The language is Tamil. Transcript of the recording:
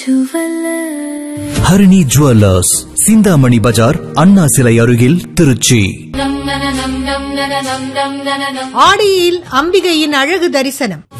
ஹரிணி ஜுவல்லர்ஸ், சிந்தாமணி பஜார், அண்ணா சிலை அருகில், திருச்சி. ஆடியில் அம்பிகையின் அழகு தரிசனம்.